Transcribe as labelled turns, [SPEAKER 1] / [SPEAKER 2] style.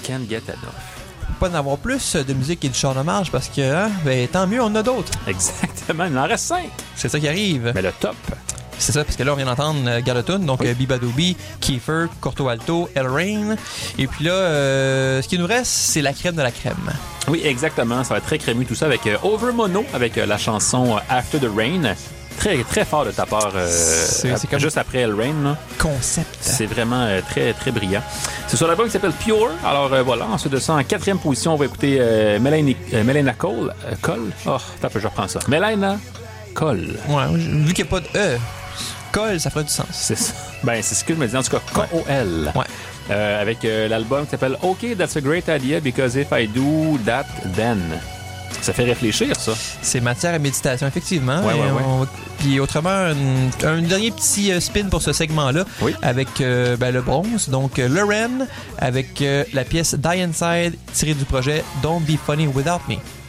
[SPEAKER 1] Can't Get Enough.
[SPEAKER 2] Pas d'en avoir plus de musique et de chant hommage parce que, tant mieux, on en a d'autres.
[SPEAKER 1] Exactement, il en reste 5.
[SPEAKER 2] C'est ça qui arrive.
[SPEAKER 1] Mais le top.
[SPEAKER 2] C'est ça, parce que là, on vient d'entendre Galatune, donc Bibadoubi, Kiefer, Corto Alto, El Rain. Et puis là, ce qui nous reste, c'est la crème de la crème.
[SPEAKER 1] Oui, exactement. Ça va être très crémeux tout ça avec Over Mono, avec la chanson After the Rain. Très, très fort de ta part, c'est comme juste après El Rain. Là.
[SPEAKER 2] Concept.
[SPEAKER 1] C'est vraiment très, très brillant. C'est sur l'album qui s'appelle Pure. Alors voilà, ensuite de ça, en 4e position, on va écouter Melina Cole. Cole? Oh, attends, je reprends ça. Melina Cole.
[SPEAKER 2] Ouais, vu qu'il n'y a pas de E, Cole, ça ferait du sens.
[SPEAKER 1] C'est ça. Ben, c'est ce que je me dis. En tout cas, K-O-L.
[SPEAKER 2] Ouais.
[SPEAKER 1] Avec l'album qui s'appelle OK, That's a Great Idea Because If I Do That, Then. Ça fait réfléchir, ça.
[SPEAKER 2] C'est matière à méditation, effectivement.
[SPEAKER 1] Ouais.
[SPEAKER 2] Puis autrement, un dernier petit spin pour ce segment-là, avec le bronze. Donc, Lauren, avec la pièce Die Inside, tirée du projet Don't Be Funny Without Me.